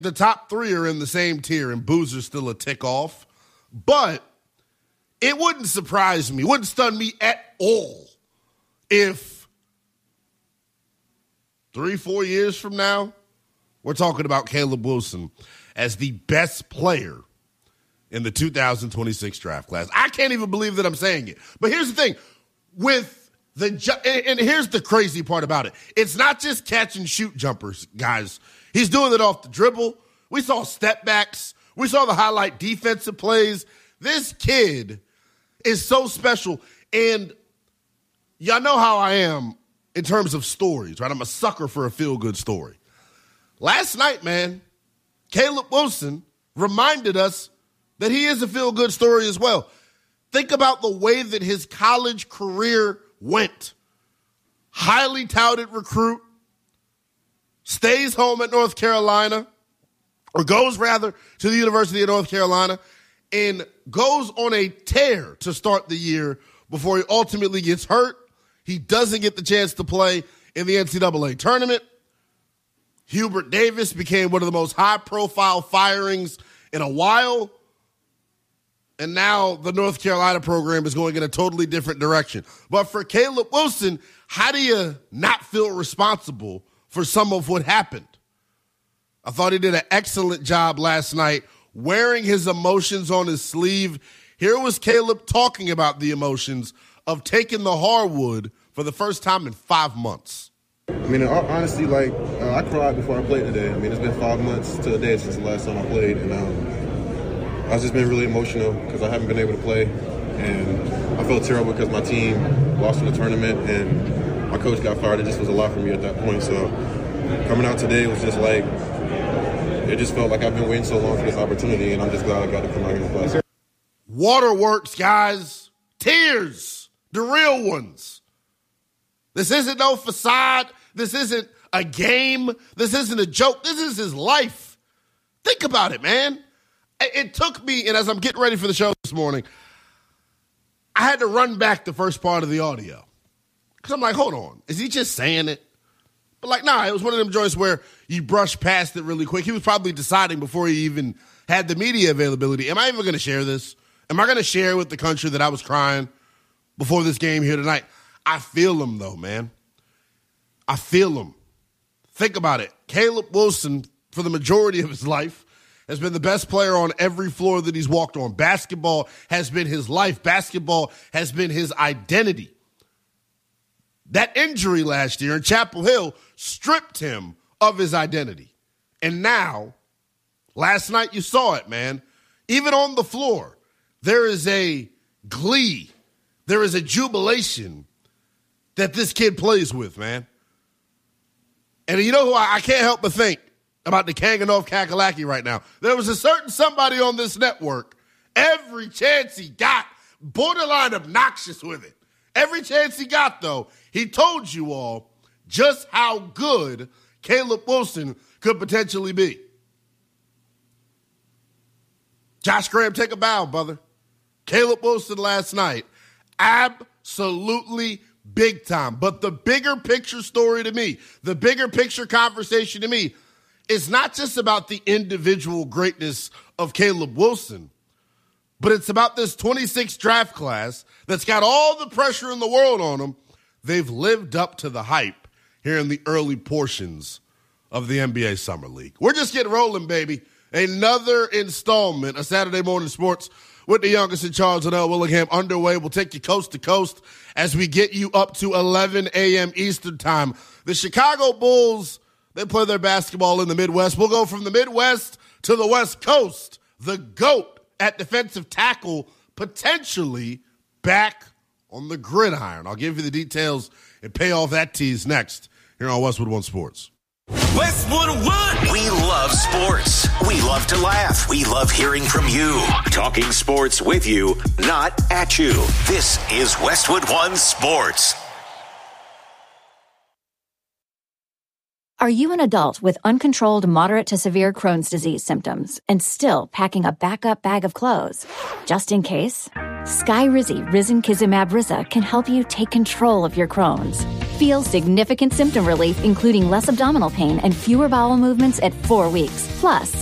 the top three are in the same tier, and Boozer's still a tick off. But it wouldn't surprise me, wouldn't stun me at all if 3-4 years from now, we're talking about Caleb Wilson as the best player in the 2026 draft class. I can't even believe that I'm saying it. But here's the thing. And here's the crazy part about it. It's not just catch and shoot jumpers, guys. He's doing it off the dribble. We saw step backs. We saw the highlight defensive plays. This kid is so special. And y'all know how I am in terms of stories, right? I'm a sucker for a feel-good story. Last night, man, Caleb Wilson reminded us that he is a feel-good story as well. Think about the way that his college career went. Highly touted recruit, stays home at North Carolina, or goes rather to the University of North Carolina, and goes on a tear to start the year before he ultimately gets hurt. He doesn't get the chance to play in the NCAA tournament. Hubert Davis became one of the most high-profile firings in a while. And now the North Carolina program is going in a totally different direction. But for Caleb Wilson, how do you not feel responsible for some of what happened? I thought he did an excellent job last night wearing his emotions on his sleeve. Here was Caleb talking about the emotions of taking the hardwood for the first time in 5 months. I mean, honestly, I cried before I played today. I mean, it's been 5 months to a day since the last time I played, and I've just been really emotional because I haven't been able to play, and I felt terrible because my team lost in the tournament, and my coach got fired. It just was a lot for me at that point. So coming out today was just like, it just felt like I've been waiting so long for this opportunity, and I'm just glad I got to come out here and play. Waterworks, guys. Tears. The real ones. This isn't no facade. This isn't a game. This isn't a joke. This is his life. Think about it, man. It took me, and as I'm getting ready for the show this morning, I had to run back the first part of the audio. Because I'm like, hold on. Is he just saying it? But it was one of them joints where you brush past it really quick. He was probably deciding before he even had the media availability, am I even going to share this? Am I going to share with the country that I was crying before this game here tonight? I feel him, though, man. I feel him. Think about it. Caleb Wilson, for the majority of his life, has been the best player on every floor that he's walked on. Basketball has been his life. Basketball has been his identity. That injury last year in Chapel Hill stripped him of his identity. And now, last night you saw it, man. Even on the floor, there is a glee. There is a jubilation that this kid plays with, man. And you know who I can't help but think about the Kanganov Kakalaki right now. There was a certain somebody on this network, every chance he got, borderline obnoxious with it. Every chance he got, though, he told you all just how good Caleb Wilson could potentially be. Josh Graham, take a bow, brother. Caleb Wilson last night, absolutely big time. But the bigger picture story to me, the bigger picture conversation to me, is not just about the individual greatness of Caleb Wilson, but it's about this 26 draft class that's got all the pressure in the world on them. They've lived up to the hype here in the early portions of the NBA Summer League. We're just getting rolling, baby. Another installment of Saturday Morning Sports with the youngest in Charles and L. Willingham underway. We'll take you coast to coast as we get you up to 11 a.m. Eastern time. The Chicago Bulls, they play their basketball in the Midwest. We'll go from the Midwest to the West Coast. The GOAT at defensive tackle, potentially back on the gridiron. I'll give you the details and pay off that tease next here on Westwood One Sports. Westwood One. We love sports. We love to laugh. We love hearing from you. Talking sports with you, not at you. This is Westwood One Sports. Are you an adult with uncontrolled moderate to severe Crohn's disease symptoms and still packing a backup bag of clothes? Just in case? Skyrizi Risankizumab Rizza can help you take control of your Crohn's. Feel significant symptom relief, including less abdominal pain and fewer bowel movements at 4 weeks. Plus,